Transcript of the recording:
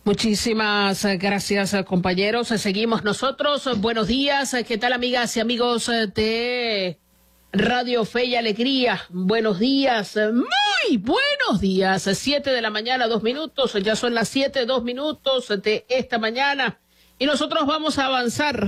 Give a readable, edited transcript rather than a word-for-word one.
Muchísimas gracias, compañeros. Seguimos nosotros. Buenos días. ¿Qué tal, amigas y amigos de Radio Fe y Alegría? Buenos días. Muy buenos días. 7 de la mañana, 2 minutos. Ya son las 7, 2 minutos de esta mañana. Y nosotros vamos a avanzar